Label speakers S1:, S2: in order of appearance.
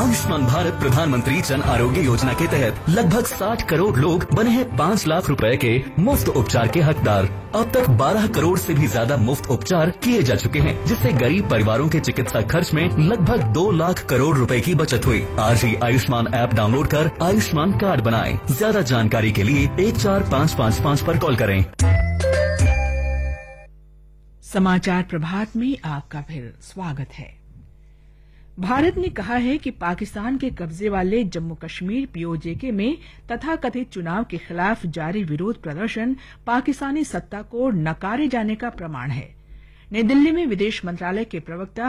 S1: आयुष्मान भारत प्रधानमंत्री जन आरोग्य योजना के तहत लगभग 60 करोड़ लोग बने हैं 5 लाख रुपए के मुफ्त उपचार के हकदार। अब तक 12 करोड़ से भी ज्यादा मुफ्त उपचार किए जा चुके हैं, जिससे गरीब परिवारों के चिकित्सा खर्च में लगभग 2 लाख करोड़ रुपए की बचत हुई। आज ही आयुष्मान ऐप डाउनलोड कर आयुष्मान कार्ड बनाएं। ज्यादा जानकारी के लिए 14555 पर कॉल करें।
S2: समाचार प्रभात में आपका फिर स्वागत है। भारत ने कहा है कि पाकिस्तान के कब्जे वाले जम्मू कश्मीर पीओजे में तथाकथित चुनाव के खिलाफ जारी विरोध प्रदर्शन पाकिस्तानी सत्ता को नकारे जाने का प्रमाण है। नई दिल्ली में विदेश मंत्रालय के प्रवक्ता